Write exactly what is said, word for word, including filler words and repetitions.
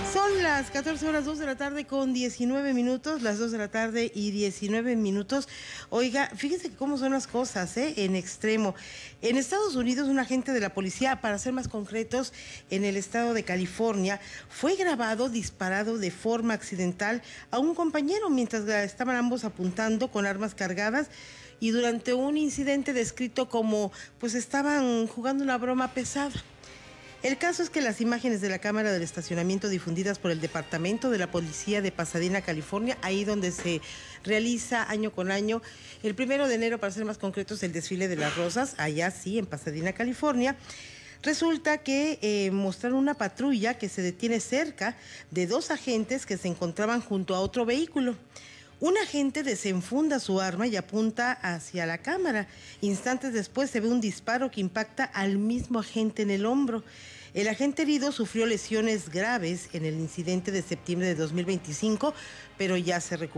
Son las catorce horas, dos de la tarde con diecinueve minutos, las dos de la tarde y diecinueve minutos. Oiga, fíjense cómo son las cosas, ¿eh? En extremo. En Estados Unidos, un agente de la policía, para ser más concretos, en el estado de California, fue grabado disparado de forma accidental a un compañero mientras estaban ambos apuntando con armas cargadas y durante un incidente descrito como, pues estaban jugando una broma pesada. El caso es que las imágenes de la cámara del estacionamiento difundidas por el Departamento de la Policía de Pasadena, California, ahí donde se realiza año con año, el primero de enero, para ser más concretos, el desfile de las rosas, allá sí, en Pasadena, California. Resulta que eh, mostraron una patrulla que se detiene cerca de dos agentes que se encontraban junto a otro vehículo. Un agente desenfunda su arma y apunta hacia la cámara. Instantes después se ve un disparo que impacta al mismo agente en el hombro. El agente herido sufrió lesiones graves en el incidente de septiembre de dos mil veinticinco, pero ya se recuperó.